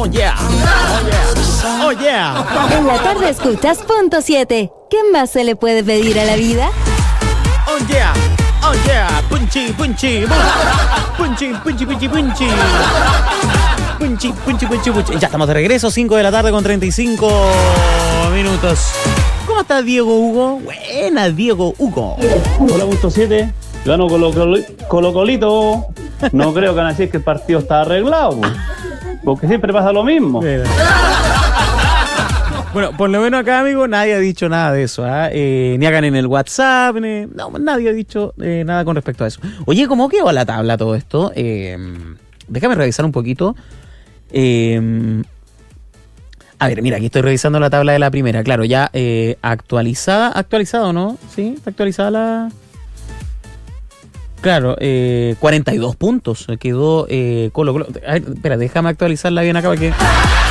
Oh yeah. Oh yeah. Oh yeah. En la tarde escuchas Punto 7. ¿Qué más se le puede pedir a la vida? Oh yeah. Oh yeah. Punchi, punchi. Punchi, punchi, punchi, punchi. Punchi, punchi, punchi, punchi. Ya estamos de regreso, 5 de la tarde con 35 minutos. ¿Cómo está Diego Hugo? Buena, Diego Hugo. Hola, Punto 7. Gano Colo-Colito. No creo que van a decir que el partido está arreglado, porque siempre pasa lo mismo. Bueno, por lo menos acá, amigo, nadie ha dicho nada de eso, ni hagan en el WhatsApp, no, nadie ha dicho nada con respecto a eso. Oye, ¿cómo quedó la tabla todo esto? Déjame revisar un poquito. A ver, mira, aquí estoy revisando la tabla de la primera. Claro, ya actualizada, ¿no? Sí, está actualizada la... Claro, 42 puntos. Quedó Colo-Colo. A ver, espera, déjame actualizarla bien acá porque...